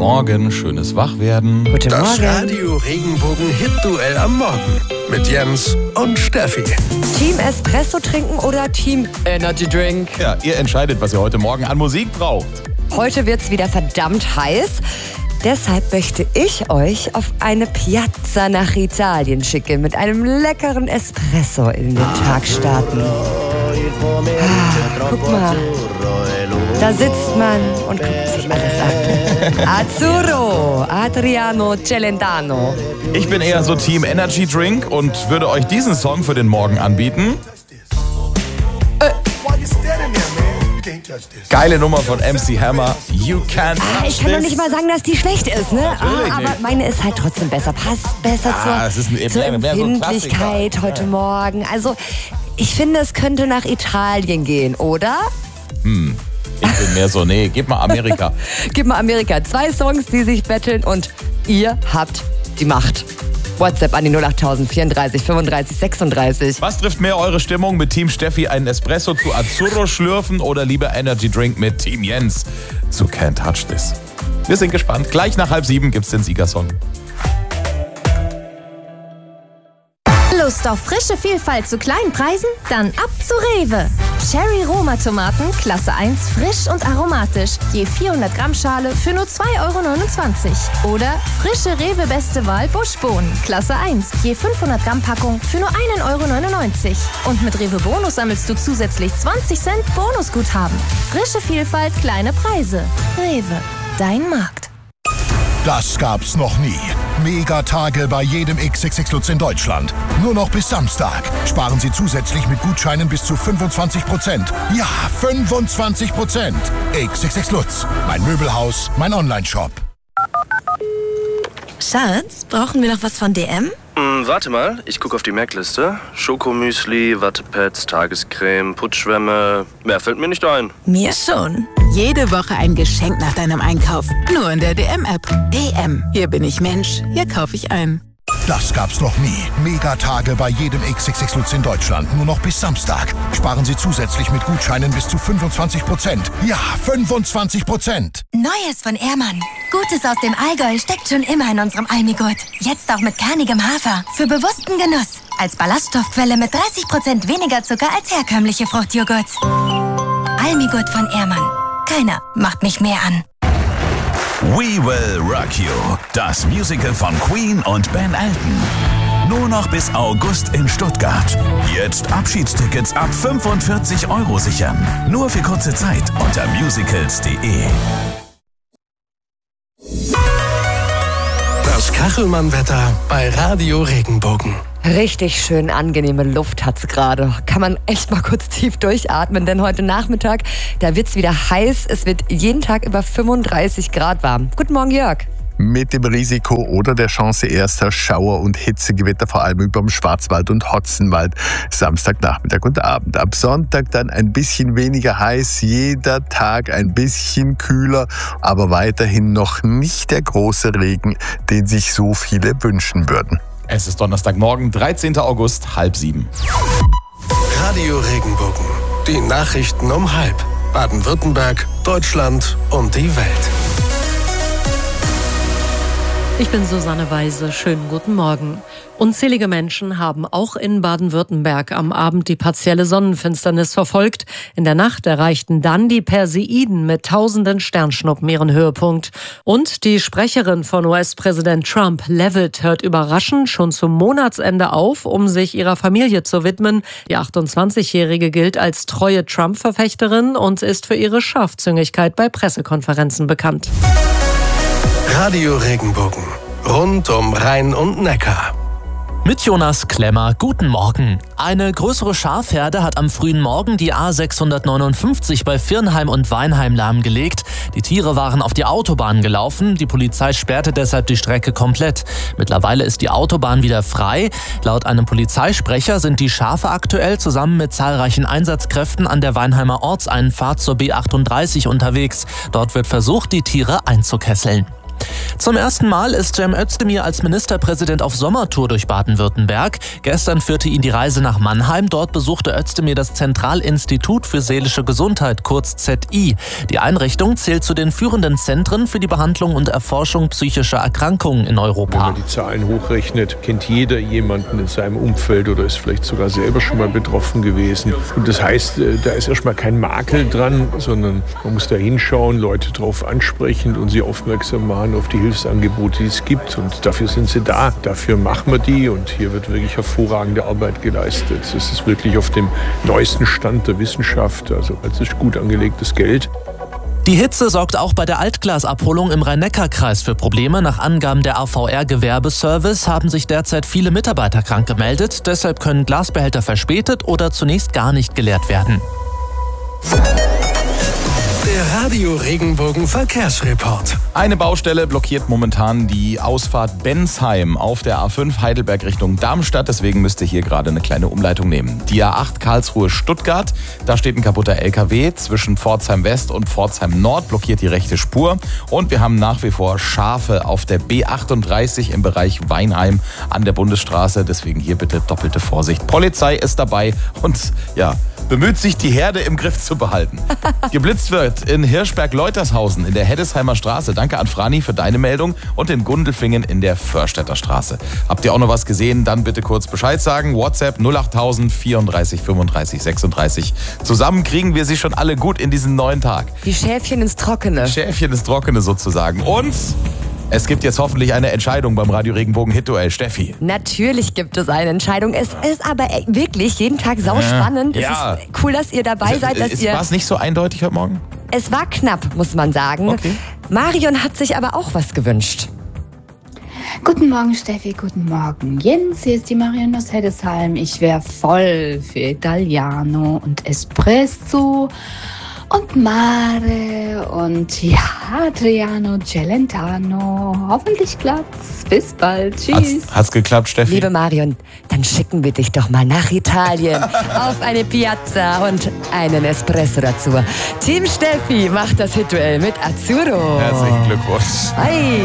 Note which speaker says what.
Speaker 1: Morgen, schönes Wachwerden.
Speaker 2: Guten
Speaker 3: Das
Speaker 2: Morgen.
Speaker 3: Radio Regenbogen Hit-Duell am Morgen mit Jens und Steffi.
Speaker 2: Team Espresso trinken oder Team Energy Drink?
Speaker 1: Ja, ihr entscheidet, was ihr heute Morgen an Musik braucht.
Speaker 2: Heute wird's wieder verdammt heiß. Deshalb möchte ich euch auf eine Piazza nach Italien schicken, mit einem leckeren Espresso in den Tag starten. Guck mal, da sitzt man und guckt sich alles an. Azzurro, Adriano Celentano.
Speaker 1: Ich bin eher so Team Energy Drink und würde euch diesen Song für den Morgen anbieten. Geile Nummer von MC Hammer, You Can't Touch
Speaker 2: Ich kann doch
Speaker 1: This.
Speaker 2: nicht mal sagen, dass die schlecht ist, ne?
Speaker 1: Natürlich
Speaker 2: Aber
Speaker 1: nicht.
Speaker 2: meine ist halt trotzdem besser. Passt besser
Speaker 1: es ist
Speaker 2: zur
Speaker 1: mehr so ein
Speaker 2: Empfindlichkeit
Speaker 1: Klassiker.
Speaker 2: heute Morgen. Also, ich finde, es könnte nach Italien gehen, oder?
Speaker 1: Ich bin mehr so, nee, gib mal Amerika.
Speaker 2: Gib mal Amerika. 2 Songs, die sich betteln und ihr habt die Macht. WhatsApp an die 08000 34 35 36.
Speaker 1: Was trifft mehr eure Stimmung, mit Team Steffi einen Espresso zu Azzurro schlürfen oder lieber Energy Drink mit Team Jens zu Can't Touch This? Wir sind gespannt. Gleich nach 6:30 gibt's den Siegersong.
Speaker 4: Lust auf frische Vielfalt zu kleinen Preisen? Dann ab zu Rewe. Cherry Roma Tomaten, Klasse 1, frisch und aromatisch. Je 400 Gramm Schale für nur 2,29 €. Oder frische Rewe Beste Wahl Buschbohnen, Klasse 1. Je 500 Gramm Packung für nur 1,99 €. Und mit Rewe Bonus sammelst du zusätzlich 20 Cent Bonusguthaben. Frische Vielfalt, kleine Preise. Rewe, dein Markt.
Speaker 5: Das gab's noch nie. Megatage bei jedem XXX Lutz in Deutschland. Nur noch bis Samstag. Sparen Sie zusätzlich mit Gutscheinen bis zu 25%. Ja, 25%. XXX Lutz. Mein Möbelhaus, mein Onlineshop.
Speaker 6: Schatz, brauchen wir noch was von DM?
Speaker 7: Warte mal, ich gucke auf die Merkliste. Schokomüsli, Wattepads, Tagescreme, Putzschwämme. Mehr fällt mir nicht ein.
Speaker 6: Mir schon.
Speaker 8: Jede Woche ein Geschenk nach deinem Einkauf. Nur in der DM-App. DM. Hier bin ich Mensch. Hier kaufe ich ein.
Speaker 5: Das gab's noch nie. Megatage bei jedem XXX Lutz in Deutschland. Nur noch bis Samstag. Sparen Sie zusätzlich mit Gutscheinen bis zu 25%. Ja, 25%.
Speaker 9: Neues von Ehrmann. Gutes aus dem Allgäu steckt schon immer in unserem Almigurt. Jetzt auch mit kernigem Hafer. Für bewussten Genuss. Als Ballaststoffquelle mit 30% weniger Zucker als herkömmliche Fruchtjoghurts. Almigurt von Ehrmann. Keiner macht mich mehr an.
Speaker 10: We Will Rock You, das Musical von Queen und Ben Elton. Nur noch bis August in Stuttgart. Jetzt Abschiedstickets ab 45 € sichern. Nur für kurze Zeit unter musicals.de.
Speaker 3: Das Kachelmann-Wetter bei Radio Regenbogen.
Speaker 2: Richtig schön angenehme Luft hat's gerade. Kann man echt mal kurz tief durchatmen, denn heute Nachmittag, da wird's wieder heiß. Es wird jeden Tag über 35 Grad warm. Guten Morgen, Jörg.
Speaker 11: Mit dem Risiko oder der Chance erster Schauer- und Hitzegewitter, vor allem über dem Schwarzwald und Hotzenwald, Samstagnachmittag und Abend. Ab Sonntag dann ein bisschen weniger heiß, jeder Tag ein bisschen kühler, aber weiterhin noch nicht der große Regen, den sich so viele wünschen würden.
Speaker 1: Es ist Donnerstagmorgen, 13. August, 6:30.
Speaker 3: Radio Regenbogen. Die Nachrichten um 6. Baden-Württemberg, Deutschland und die Welt.
Speaker 12: Ich bin Susanne Weise. Schönen guten Morgen. Unzählige Menschen haben auch in Baden-Württemberg am Abend die partielle Sonnenfinsternis verfolgt. In der Nacht erreichten dann die Perseiden mit tausenden Sternschnuppen ihren Höhepunkt. Und die Sprecherin von US-Präsident Trump, Leavitt, hört überraschend schon zum Monatsende auf, um sich ihrer Familie zu widmen. Die 28-Jährige gilt als treue Trump-Verfechterin und ist für ihre Scharfzüngigkeit bei Pressekonferenzen bekannt.
Speaker 3: Radio Regenbogen. Rund um Rhein und Neckar.
Speaker 13: Mit Jonas Klemmer, guten Morgen. Eine größere Schafherde hat am frühen Morgen die A659 bei Virnheim und Weinheim lahmgelegt. Die Tiere waren auf die Autobahn gelaufen. Die Polizei sperrte deshalb die Strecke komplett. Mittlerweile ist die Autobahn wieder frei. Laut einem Polizeisprecher sind die Schafe aktuell zusammen mit zahlreichen Einsatzkräften an der Weinheimer Ortseinfahrt zur B38 unterwegs. Dort wird versucht, die Tiere einzukesseln. Zum ersten Mal ist Cem Özdemir als Ministerpräsident auf Sommertour durch Baden-Württemberg. Gestern führte ihn die Reise nach Mannheim. Dort besuchte Özdemir das Zentralinstitut für seelische Gesundheit, kurz ZI. Die Einrichtung zählt zu den führenden Zentren für die Behandlung und Erforschung psychischer Erkrankungen in Europa.
Speaker 14: Wenn man die Zahlen hochrechnet, kennt jeder jemanden in seinem Umfeld oder ist vielleicht sogar selber schon mal betroffen gewesen. Und das heißt, da ist erstmal kein Makel dran, sondern man muss da hinschauen, Leute drauf ansprechen und sie aufmerksam machen auf die Hilfsangebote, die es gibt. Und dafür sind sie da. Dafür machen wir die. Und hier wird wirklich hervorragende Arbeit geleistet. Es ist wirklich auf dem neuesten Stand der Wissenschaft. Also es ist gut angelegtes Geld.
Speaker 13: Die Hitze sorgt auch bei der Altglasabholung im Rhein-Neckar-Kreis für Probleme. Nach Angaben der AVR Gewerbeservice haben sich derzeit viele Mitarbeiter krank gemeldet. Deshalb können Glasbehälter verspätet oder zunächst gar nicht geleert werden.
Speaker 3: Der Radio Regenbogen Verkehrsreport.
Speaker 1: Eine Baustelle blockiert momentan die Ausfahrt Bensheim auf der A5 Heidelberg Richtung Darmstadt. Deswegen müsst ihr hier gerade eine kleine Umleitung nehmen. Die A8 Karlsruhe-Stuttgart, da steht ein kaputter LKW. Zwischen Pforzheim West und Pforzheim Nord blockiert die rechte Spur. Und wir haben nach wie vor Schafe auf der B38 im Bereich Weinheim an der Bundesstraße. Deswegen hier bitte doppelte Vorsicht. Polizei ist dabei und bemüht sich, die Herde im Griff zu behalten. Geblitzt wird in Hirschberg-Leutershausen in der Heddesheimer Straße. Danke an Frani für deine Meldung. Und in Gundelfingen in der Förstädter Straße. Habt ihr auch noch was gesehen? Dann bitte kurz Bescheid sagen. WhatsApp 08000 34 35 36. Zusammen kriegen wir sie schon alle gut in diesen neuen Tag.
Speaker 2: Die Schäfchen ins Trockene.
Speaker 1: Schäfchen ins Trockene sozusagen. Und es gibt jetzt hoffentlich eine Entscheidung beim Radio Regenbogen Hit-Duell. Steffi.
Speaker 2: Natürlich gibt es eine Entscheidung. Es ist aber wirklich jeden Tag sauspannend.
Speaker 1: Ja.
Speaker 2: Es ist cool, dass ihr dabei seid.
Speaker 1: War es nicht so eindeutig heute Morgen?
Speaker 2: Es war knapp, muss man sagen.
Speaker 1: Okay.
Speaker 2: Marion hat sich aber auch was gewünscht.
Speaker 15: Guten Morgen, Steffi, guten Morgen. Jens, hier ist die Marion aus Heddesheim. Ich wäre voll für Italiano und Espresso und Mare und ja, Adriano Celentano. Hoffentlich klappt's. Bis bald. Tschüss.
Speaker 1: Hat's geklappt, Steffi?
Speaker 2: Liebe Marion, dann schicken wir dich doch mal nach Italien auf eine Piazza und einen Espresso dazu. Team Steffi macht das Hit-Duell mit Azzurro.
Speaker 1: Herzlichen Glückwunsch.
Speaker 2: Hi.